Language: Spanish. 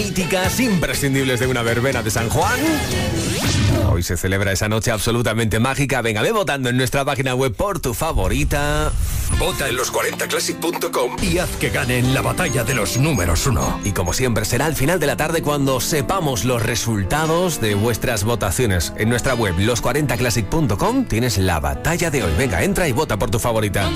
míticas, imprescindibles de una verbena de San Juan. Hoy se celebra esa noche absolutamente mágica. Venga, ve votando en nuestra página web por tu favorita. Vota en los40classic.com y haz que gane en la batalla de los números 1. Y como siempre, será al final de la tarde cuando sepamos los resultados de vuestras votaciones. En nuestra web, los40classic.com, tienes la batalla de hoy. Venga, entra y vota por tu favorita.